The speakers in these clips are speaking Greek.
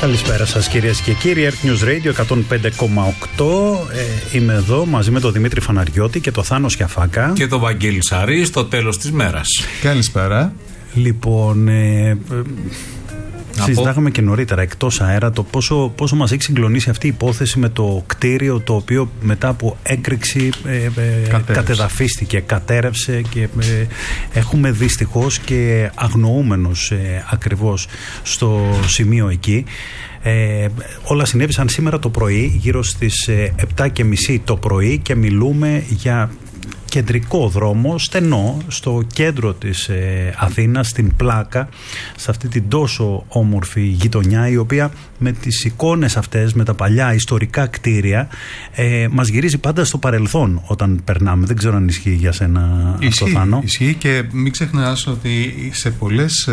Καλησπέρα σας κυρίες και κύριοι. Earth News Radio 105,8. Είμαι εδώ μαζί με τον Δημήτρη Φαναριώτη και τον Θάνο Σιαφάκα. Και τον Βαγγέλη Σαρή στο τέλος της μέρας. Καλησπέρα. Λοιπόν, συζητάγαμε και νωρίτερα εκτός αέρα το πόσο μας έχει συγκλονίσει αυτή η υπόθεση με το κτίριο το οποίο μετά από έκρηξη κατεδαφίστηκε, κατέρευσε και έχουμε δυστυχώς και αγνοούμενους ακριβώς στο σημείο εκεί. Όλα συνέβησαν σήμερα το πρωί, γύρω στις 7:30 το πρωί, και μιλούμε για κεντρικό δρόμο, στενό, στο κέντρο της Αθήνας, στην Πλάκα, σε αυτή την τόσο όμορφη γειτονιά, η οποία με τις εικόνες αυτές, με τα παλιά ιστορικά κτίρια, μας γυρίζει πάντα στο παρελθόν όταν περνάμε. Δεν ξέρω αν ισχύει για σένα αυτό, Θάνο. Ισχύει, και μην ξεχνάς ότι σε πολλές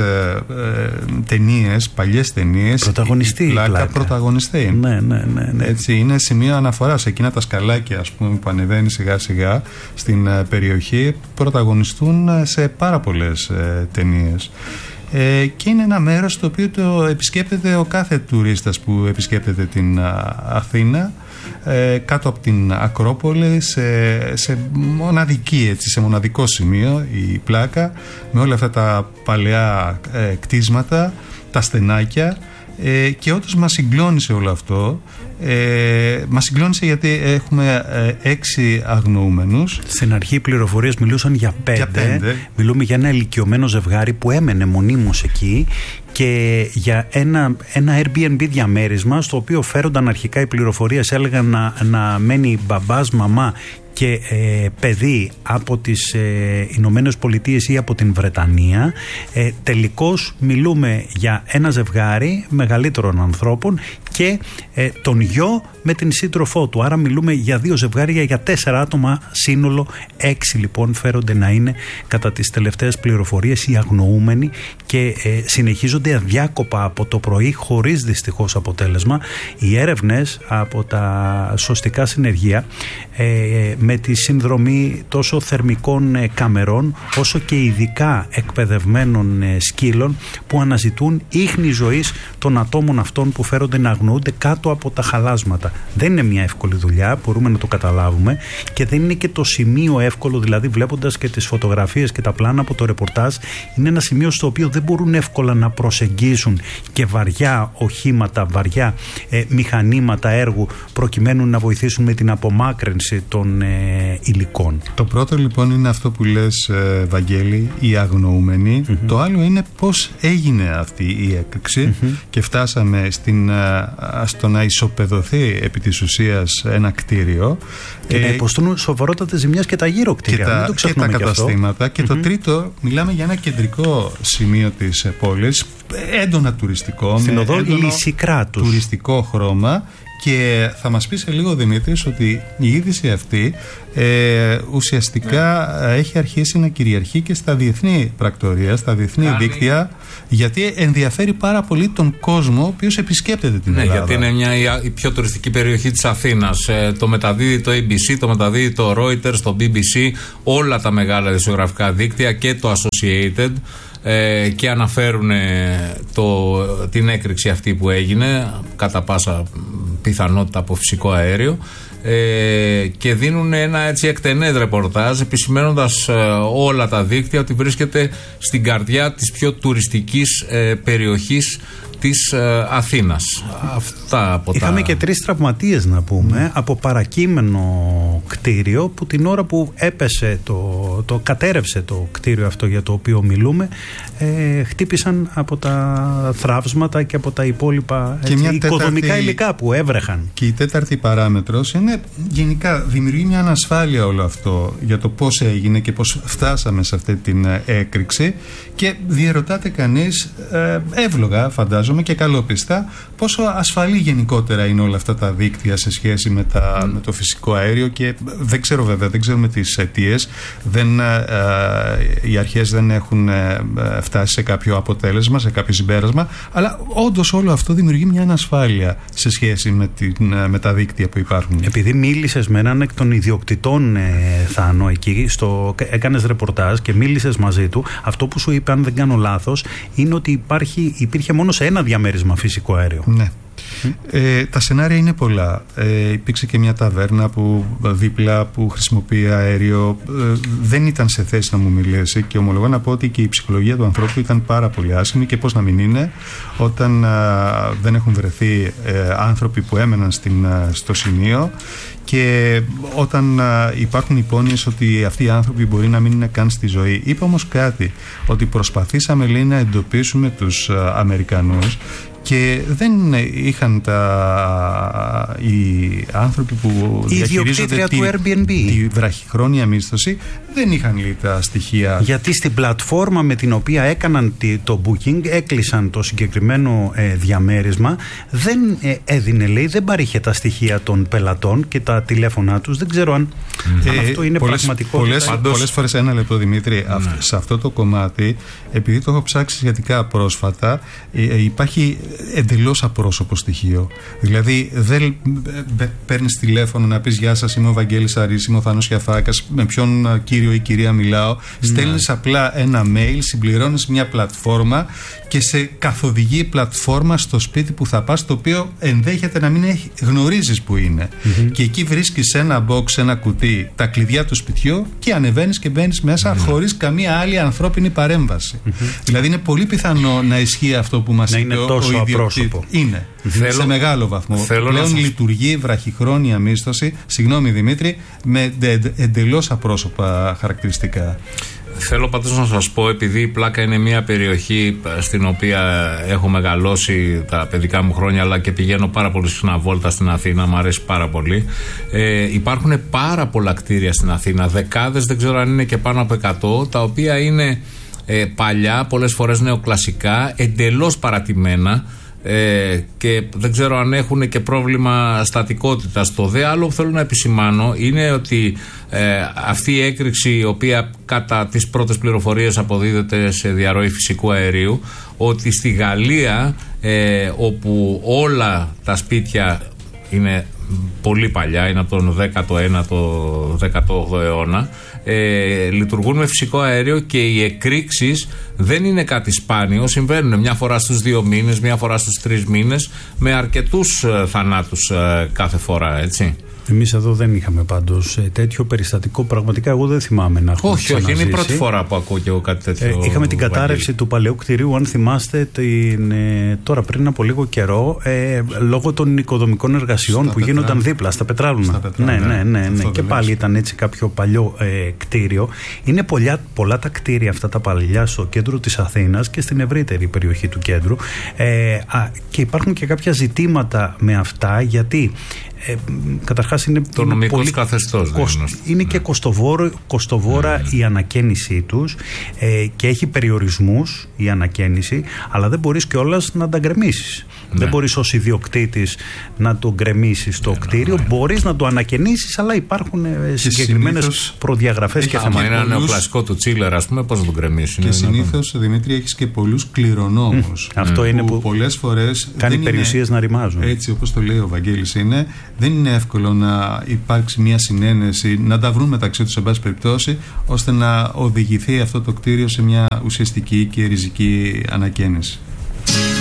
ταινίες, παλιές ταινίες, πρωταγωνιστή η Πλάκα πρωταγωνιστή. Ναι. Έτσι, είναι σημείο αναφοράς. Εκείνα τα σκαλάκια, ας πούμε, που ανεβαίνει σιγά σιγά στην περιοχή, πρωταγωνιστούν σε πάρα πολλές ταινίες. Και είναι ένα μέρος το οποίο το επισκέπτεται ο κάθε τουρίστας που επισκέπτεται την Αθήνα, κάτω από την Ακρόπολη, σε μοναδικό σημείο, η Πλάκα, με όλα αυτά τα παλαιά κτίσματα, τα στενάκια. Και όντως μας συγκλώνησε όλο αυτό. Μας συγκλώνησε γιατί έχουμε 6 αγνοούμενους. Στην αρχή οι πληροφορίες μιλούσαν για 5. Μιλούμε για ένα ηλικιωμένο ζευγάρι που έμενε μονίμως εκεί, και για ένα Airbnb διαμέρισμα, στο οποίο φέρονταν αρχικά οι πληροφορίες, έλεγαν να μένει μπαμπάς, μαμά και παιδί από τις Ηνωμένες Πολιτείες ή από την Βρετανία. Τελικώς μιλούμε για ένα ζευγάρι μεγαλύτερων ανθρώπων και τον γιο με την σύντροφό του. Άρα μιλούμε για 2 ζευγάρια, για 4 άτομα σύνολο. 6 λοιπόν φέρονται να είναι, κατά τις τελευταίες πληροφορίες, οι αγνοούμενοι, και συνεχίζονται αδιάκοπα από το πρωί, χωρίς δυστυχώς αποτέλεσμα. Οι έρευνες από τα σωστικά συνεργεία, με τη συνδρομή τόσο θερμικών καμερών όσο και ειδικά εκπαιδευμένων σκύλων, που αναζητούν ίχνη ζωής των ατόμων αυτών που φέρονται να αγνοούνται κάτω από τα χαλάσματα. Δεν είναι μια εύκολη δουλειά, μπορούμε να το καταλάβουμε, και δεν είναι και το σημείο εύκολο. Δηλαδή, βλέποντας και τις φωτογραφίες και τα πλάνα από το ρεπορτάζ, είναι ένα σημείο στο οποίο δεν μπορούν εύκολα να προσεγγίσουν και βαριά οχήματα, βαριά μηχανήματα έργου, προκειμένου να βοηθήσουν με την απομάκρυνση των υλικών. Το πρώτο λοιπόν είναι αυτό που λες, Βαγγέλη, οι αγνοούμενοι. Το άλλο είναι πώς έγινε αυτή η έκρηξη και φτάσαμε στο να ισοπεδωθεί επί της ουσίας ένα κτίριο. Και να υποστούν σοβαρότατες ζημιές και τα γύρω κτίρια. Και τα καταστήματα. Και το τρίτο, μιλάμε για ένα κεντρικό σημείο της πόλης, έντονα τουριστικό, στην οδό Λυσικράτους, τουριστικό χρώμα. Και θα μας πει σε λίγο, Δημήτρης, ότι η είδηση αυτή ουσιαστικά έχει αρχίσει να κυριαρχεί και στα διεθνή πρακτορία, στα διεθνή δίκτυα, γιατί ενδιαφέρει πάρα πολύ τον κόσμο ο οποίος επισκέπτεται την Ελλάδα. Γιατί είναι η πιο τουριστική περιοχή της Αθήνας. Το μεταδίδει το ABC, το μεταδίδει το Reuters, το BBC, όλα τα μεγάλα δημοσιογραφικά δίκτυα και το Associated, και αναφέρουν την έκρηξη αυτή που έγινε, κατά πάσα πιθανότητα από φυσικό αέριο, και δίνουν ένα έτσι εκτενές ρεπορτάζ, επισημαίνοντας όλα τα δίκτυα ότι βρίσκεται στην καρδιά της πιο τουριστικής περιοχής της Αθήνας. Αυτά από Είχαμε και 3 τραυματίες, να πούμε, από παρακείμενο κτίριο, που την ώρα που έπεσε το κατέρευσε το κτίριο αυτό για το οποίο μιλούμε, χτύπησαν από τα θραύσματα και από τα υπόλοιπα οικοδομικά υλικά που έβρεχαν. Και η τέταρτη παράμετρος είναι, γενικά δημιουργεί μια ανασφάλεια όλο αυτό για το πώς έγινε και πώς φτάσαμε σε αυτή την έκρηξη, και διερωτάται κανείς, εύλογα φαντάζομαι και καλόπιστα, πόσο ασφαλή γενικότερα είναι όλα αυτά τα δίκτυα σε σχέση με το φυσικό αέριο. Και δεν ξέρω, βέβαια, δεν ξέρουμε τις αιτίες, οι αρχές δεν έχουν φτάσει σε κάποιο αποτέλεσμα, σε κάποιο συμπέρασμα, αλλά όντως όλο αυτό δημιουργεί μια ανασφάλεια σε σχέση με τα δίκτυα που υπάρχουν. Επειδή μίλησες με έναν εκ των ιδιοκτητών, Θάνο, εκεί έκανες ρεπορτάζ και μίλησες μαζί του, αυτό που σου είπε, αν δεν κάνω λάθος, είναι ότι υπήρχε μόνο σε ένα ένα διαμέρισμα φυσικό αέριο. Ναι. Τα σενάρια είναι πολλά. Υπήρξε και μια ταβέρνα δίπλα που χρησιμοποιεί αέριο. Δεν ήταν σε θέση να μου μιλήσει και ομολογώ να πω ότι και η ψυχολογία του ανθρώπου ήταν πάρα πολύ άσχημη, και πώς να μην είναι όταν δεν έχουν βρεθεί άνθρωποι που έμεναν στο σημείο, και όταν υπάρχουν υπόνοιες ότι αυτοί οι άνθρωποι μπορεί να μην είναι καν στη ζωή. Είπα όμως κάτι, ότι προσπαθήσαμε, λέει, να εντοπίσουμε τους Αμερικανούς, και δεν είχαν οι άνθρωποι που διαχειρίζονται τη βραχυχρόνια μίσθωση, δεν είχαν, λέει, τα στοιχεία. Γιατί στην πλατφόρμα με την οποία έκαναν το booking, έκλεισαν το συγκεκριμένο διαμέρισμα, δεν έδινε, λέει, δεν παρήχε τα στοιχεία των πελατών και τα τηλέφωνά τους. Δεν ξέρω αν αυτό είναι πραγματικότητα. Πολλές φορές, ένα λεπτό Δημήτρη, σε αυτό το κομμάτι, επειδή το έχω ψάξει σχετικά πρόσφατα, υπάρχει εντελώς απρόσωπο στοιχείο. Δηλαδή δεν παίρνεις τηλέφωνο να πεις «Γεια σας, είμαι ο Βαγγέλης Αρής, είμαι ο Θανός Γιαφάκας, με ποιον κύριο ή κυρία μιλάω». Στέλνεις απλά ένα mail, συμπληρώνεις μια πλατφόρμα και σε καθοδηγεί η πλατφόρμα στο σπίτι που θα πας, το οποίο ενδέχεται να μην γνωρίζεις που είναι. Και εκεί βρίσκεις ένα box, ένα κουτί, τα κλειδιά του σπιτιού, και ανεβαίνεις και μπαίνεις μέσα χωρίς καμία άλλη ανθρώπινη παρέμβαση. Δηλαδή είναι πολύ πιθανό να ισχύει αυτό που μας είπε ο ιδιοκτήτης. Είναι. Σε μεγάλο βαθμό. Πλέον λειτουργεί βραχυχρόνια μίσθωση, συγγνώμη Δημήτρη, με εντελώς απρόσωπα χαρακτηριστικά. Θέλω πάντως να σας πω, επειδή η Πλάκα είναι μια περιοχή στην οποία έχω μεγαλώσει τα παιδικά μου χρόνια, αλλά και πηγαίνω πάρα πολύ συχνά βόλτα στην Αθήνα, μου αρέσει πάρα πολύ. Υπάρχουν πάρα πολλά κτίρια στην Αθήνα, δεκάδες, δεν ξέρω αν είναι και πάνω από 100, τα οποία είναι παλιά, πολλές φορές νεοκλασικά, εντελώς παρατημένα. Και δεν ξέρω αν έχουν και πρόβλημα στατικότητας. Το δε άλλο που θέλω να επισημάνω είναι ότι αυτή η έκρηξη, η οποία κατά τις πρώτες πληροφορίες αποδίδεται σε διαρροή φυσικού αερίου, ότι στη Γαλλία, όπου όλα τα σπίτια είναι πολύ παλιά, είναι από τον 19ο, 18ο αιώνα, λειτουργούν με φυσικό αέριο, και οι εκρήξεις δεν είναι κάτι σπάνιο, συμβαίνουν μια φορά στους 2 μήνες, μια φορά στους 3 μήνες, με αρκετούς θανάτους κάθε φορά, έτσι. Εμείς εδώ δεν είχαμε πάντως τέτοιο περιστατικό. Πραγματικά εγώ δεν θυμάμαι να έχουμε ξαναζήσει. Όχι, είναι η πρώτη φορά που ακούω και εγώ κάτι τέτοιο. Είχαμε την κατάρρευση του παλαιού κτηρίου, αν θυμάστε, τώρα πριν από λίγο καιρό, λόγω των οικοδομικών εργασιών που γίνονταν δίπλα, στα Πετράλουνα. Ναι. Και πάλι ήταν έτσι κάποιο παλιό κτίριο. Είναι πολλά τα κτίρια αυτά τα παλιά στο κέντρο της Αθήνας και στην ευρύτερη περιοχή του κέντρου. Και υπάρχουν και κάποια ζητήματα με αυτά, γιατί καταρχάς είναι το νομικό πολύ καθεστώς είναι και κοστοβόρα η ανακαίνισή τους, και έχει περιορισμούς η ανακαίνιση, αλλά δεν μπορείς κιόλας να τα γκρεμίσεις. Δεν μπορείς ως ιδιοκτήτης να το γκρεμίσεις το κτίριο. Μπορείς να το ανακαινήσεις, αλλά υπάρχουν συγκεκριμένες προδιαγραφές και θέματα. Αν είναι ένα νεοκλασικό του Τσίλερ, ας πούμε, πώς να το γκρεμίσεις. Και συνήθως, Δημήτρη, έχεις και πολλούς κληρονόμους. Αυτό είναι που πολλές φορές κάνει περιουσίες να ρημάζουν. Έτσι, όπως το λέει ο Βαγγέλης, δεν είναι εύκολο να υπάρξει μια συνένεση, να τα βρουν μεταξύ τους, σε πάση περιπτώσει, ώστε να οδηγηθεί αυτό το κτίριο σε μια ουσιαστική και ριζική ανακαίνιση.